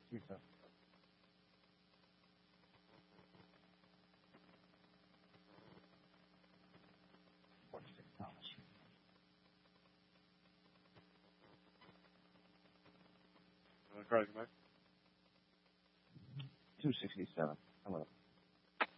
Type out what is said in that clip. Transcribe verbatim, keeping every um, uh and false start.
sixty-seven. Forty-six dollars. Uh, Craig, man. Two sixty-seven. Hello.